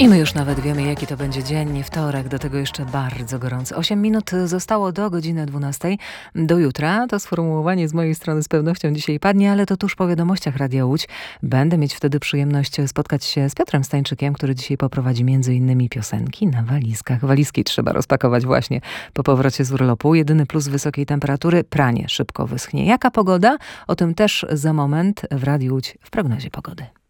I my już nawet wiemy, jaki to będzie dzień, wtorek, do tego jeszcze bardzo gorący. 8 minut zostało do godziny 12. Do jutra. To sformułowanie z mojej strony z pewnością dzisiaj padnie, ale to tuż po wiadomościach Radia Łódź. Będę mieć wtedy przyjemność spotkać się z Piotrem Stańczykiem, który dzisiaj poprowadzi m.in. piosenki na walizkach. Walizki trzeba rozpakować właśnie po powrocie z urlopu. Jedyny plus wysokiej temperatury, pranie szybko wyschnie. Jaka pogoda? O tym też za moment w Radiu Łódź w prognozie pogody.